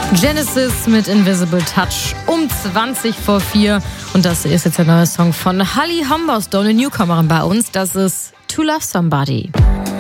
Genesis mit Invisible Touch um 4:20. Und das ist jetzt der neue Song von Holly Humberstone, eine Newcomerin bei uns. Das ist To Love Somebody.